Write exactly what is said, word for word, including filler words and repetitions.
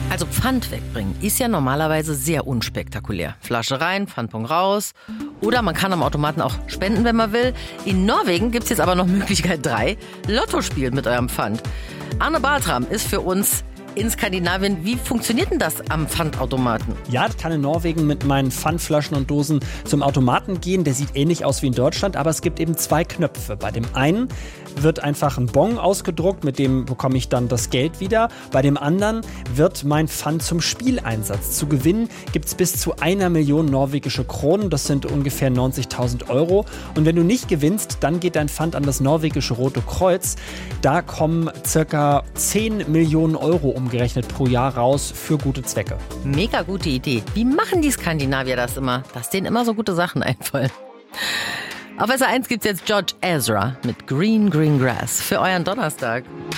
Also Pfand wegbringen ist ja normalerweise sehr unspektakulär. Flasche rein, Pfandbon raus. Oder man kann am Automaten auch spenden, wenn man will. In Norwegen gibt es jetzt aber noch Möglichkeit drei. Lotto spielen mit eurem Pfand. Arne Bartram ist für uns in Skandinavien. Wie funktioniert denn das am Pfandautomaten? Ja, ich kann in Norwegen mit meinen Pfandflaschen und Dosen zum Automaten gehen. Der sieht ähnlich aus wie in Deutschland, aber es gibt eben zwei Knöpfe. Bei dem einen wird einfach ein Bon ausgedruckt, mit dem bekomme ich dann das Geld wieder. Bei dem anderen wird mein Pfand zum Spieleinsatz. Zu gewinnen gibt es bis zu einer Million norwegische Kronen. Das sind ungefähr neunzigtausend Euro. Und wenn du nicht gewinnst, dann geht dein Pfand an das norwegische Rote Kreuz. Da kommen circa zehn Millionen Euro umgerechnet pro Jahr raus für gute Zwecke. Mega gute Idee. Wie machen die Skandinavier das immer? Dass denen immer so gute Sachen einfallen. Auf S R eins gibt's jetzt George Ezra mit Green Green Grass für euren Donnerstag.